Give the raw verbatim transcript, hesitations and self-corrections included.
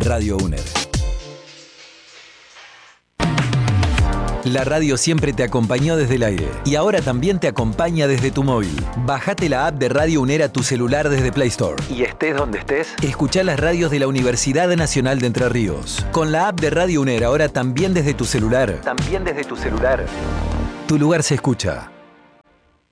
Radio UNER. La radio siempre te acompañó desde el aire y ahora también te acompaña desde tu móvil. Bajate la app de Radio UNER a tu celular desde Play Store. Y estés donde estés, escuchá las radios de la Universidad Nacional de Entre Ríos. Con la app de Radio UNER ahora también desde tu celular. También desde tu celular. Tu lugar se escucha.